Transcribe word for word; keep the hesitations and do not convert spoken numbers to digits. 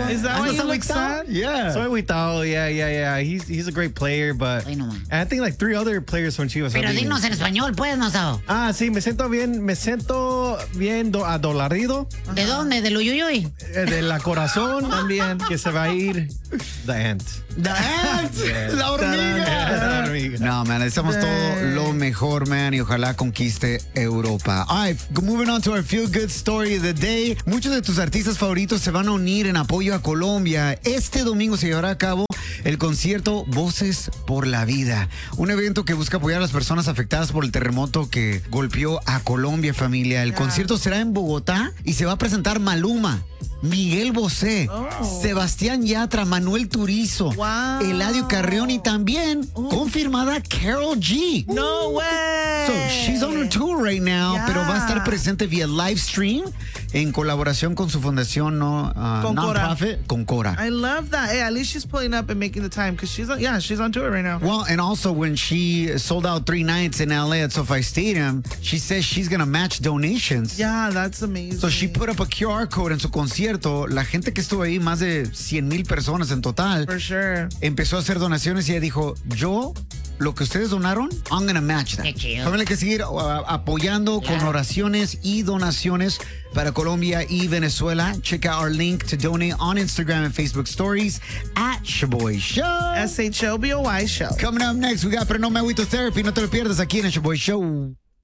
Is that why you look sad? Yeah. Soy agüitado. Yeah, yeah, yeah. He's he's a great player, but Ay, no, man. I think like three other players from Chivas. Pero are leaving. dinos en español, pues, no sabo. Ah, sí, me siento bien, me siento bien do, adolarido. ¿De dónde? ¿Del Uyuyuy? Eh, de la corazón también, que se va a ir The Ant. The Ant. Yeah. La hormiga. La hormiga. No, man, deseamos todo lo mejor, man, y ojalá conquiste Europa. All right, moving on to our feel-good story of the day. Muchos de tus artistas favoritos se van a unir en apoyo a Colombia. Este domingo se llevará a cabo el concierto Voces por la Vida, un evento que busca apoyar a las personas afectadas por el terremoto que golpeó a Colombia, familia. El concierto será en Bogotá y se va a presentar Maluma, Miguel Bosé, Oh. Sebastián Yatra, Manuel Turizo, Wow. Eladio Carrión y también confirmada Karol G. No way. So, she's on her tour right now, Yeah. pero va a estar presente vía live stream en colaboración con su fundación no, uh, Con Cora. non-profit, con Cora. I love that. Hey, at least she's pulling up and making the time because she's on, yeah, she's on tour right now. Well, and also when she sold out three nights in L A at SoFi Stadium, she says she's going to match donations. Yeah, that's amazing. So she put up a Q R code en su concierto. La gente que estuvo ahí, más de cien mil personas en total, For sure. empezó a hacer donaciones y ella dijo, yo, lo que ustedes donaron, I'm gonna match that. Qué chido. Familia, hay que seguir uh, apoyando con Claro. oraciones y donaciones para Colombia y Venezuela. Check out our link to donate on Instagram and Facebook stories at Shaboy Show. S H O B O Y show. Coming up next, we got Pero No Me Agüito Therapy. No te lo pierdas aquí en el Shaboy Show.